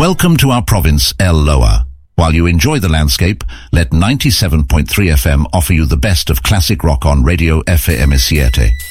Welcome to our province, El Loa. While you enjoy the landscape, let 97.3 FM offer you the best of classic rock on Radio FM7.